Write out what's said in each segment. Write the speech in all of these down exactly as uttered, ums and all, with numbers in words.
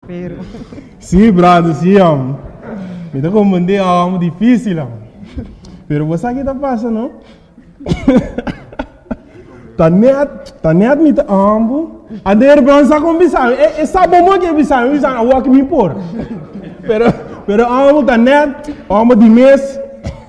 Pero. Sim, brother, sim, homem. Me dá como é algo difícil, homem. Pero você aqui tá passando, não? Tá net, tá net me tá ambo. A der branca com bisão. É sabe como que é bisão? Bisão a walk me por. Pero, pero ambo tá net, ambo de mês.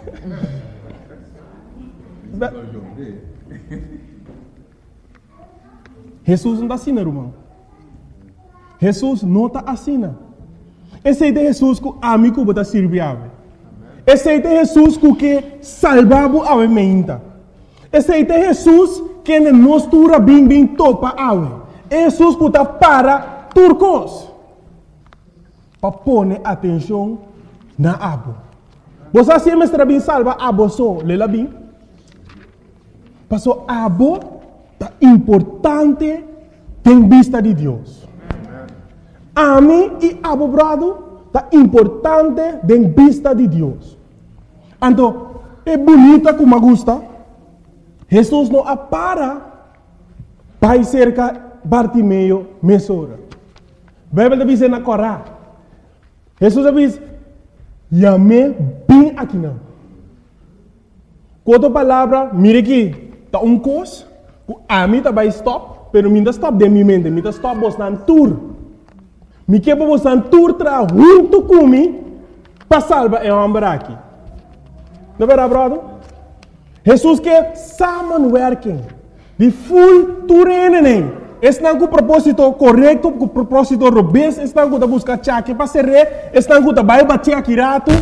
Jesus não está assim, irmão. Jesus não está assim. Esse é Jesus que a mim que está servindo. Esse é Jesus que salvava a mente. Esse é Jesus que nos tura bem bem topa a Jesus que está para turcos. Para pôr atenção na abo. Você sempre está bem salva abo só, lela bem. Passou abo é importante em vista de Deus. A mim e abo brado é importante em vista de Deus. Então, é bonita como gosta. Jesus não apara para cerca Bartimeu mesora. A Bíblia diz na Corá. Jesus diz, "Yame bem aqui não." Quanto palavra, mire aqui, tá um cos, a mim tá vai stop, pero minha stop de minha mente, minha stop vos nan tour. Me que vos nan tour tra junto comigo para salvar é homem aqui. Não é verdade, brother? Jesus que samenwerking, de full toerening. Estão com o propósito correto, com o propósito robusto, estão com a busca chaque para ser rei, estão com a vai bater aqui rato.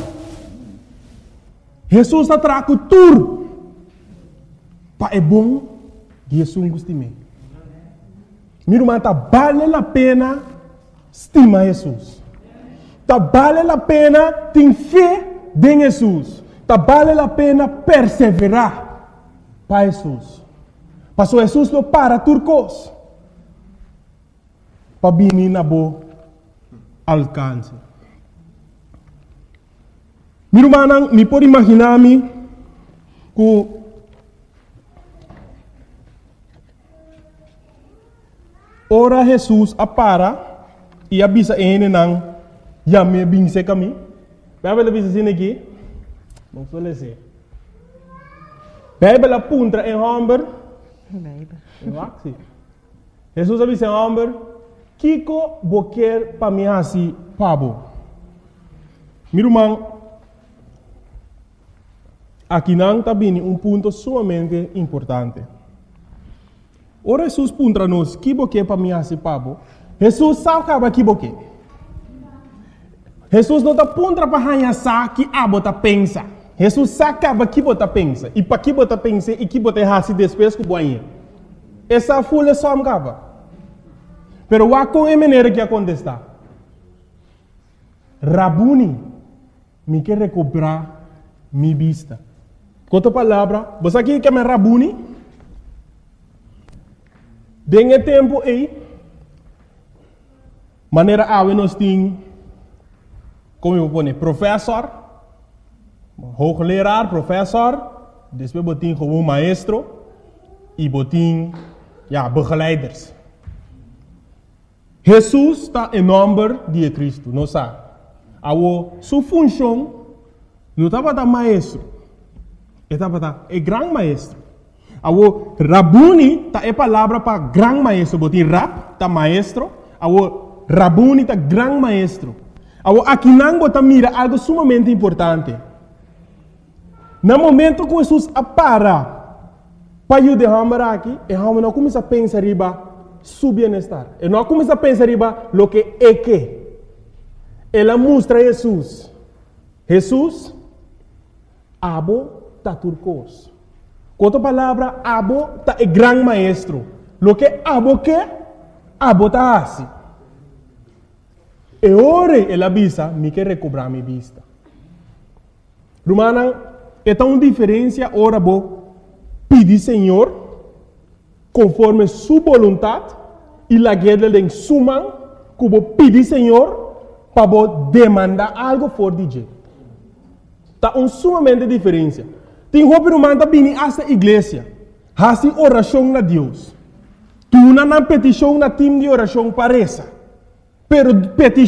Jesus está trago tur. Pa é bom, Jesus gosta de mim. Meu irmão, tá vale a pena estimar Jesus. Tá vale a pena ter fé em Jesus. Tá vale a pena perseverar para Jesus. Passou Jesus não para turcos. Para vir na boa alcance. Meu irmão, me pode imaginar-me que ora Jesus apara e avisa ele não já me binse caminho. Vai ver avisa assim aqui. Não sou lese. Bíblia apunta em Hamber. Bíblia. Jesus avisa em Hamber. Kiko boquer para mim assim pabo. Meu irmão, aqui não está bem um ponto sumamente importante. Ora Jesus puntra nos que boquer para mim assim pabo. Jesus sabe acaba que boquer. Jesus não está puntra para ranhar sa que abo tá pensa. Jesus sabe acaba que bota pensa e para que bota pensa e que bota assim depois que boinha. Essa folha só me acaba. Pero o com é maneira que acontece. Rabuni, me quer recobrar minha vista. Com outra palavra, você aqui quer me Rabuni? Dengue tempo aí, maneira a nós tem, como eu vou dizer, professor, hoogleraar, professor, depois botin como maestro e botin, ja, begeleiders. Jesus está em nome de Cristo, não sabe? A sua função não estava da maestro, estava da é grande maestro. A Rabuni está é palavra para grande maestro, botin rap está maestro, a Rabuni está grande maestro. A aqui não bota mira algo sumamente importante. No momento que Jesus apara para eu derramar aqui, e a não começa a pensar riba su bienestar. E não começa a pensar riba lo que é que. Ela mostra Jesus. Jesus, abo ta turcos. Com outra palavra, abo ta é grande maestro. Lo que abo que, abo ta assim. E ora ela avisa, me quer recobrar minha vista. Romana, é tão diferença ora bo pedir Senhor conforme sua vontade e a guerra de suma que bo pedir Senhor para bo demandar algo for de jeito. Tá um sumamente diferença. Tem roupa romana bini essa igreja, hasi oração na Deus. Tu não petição na time de oração parece, pero petição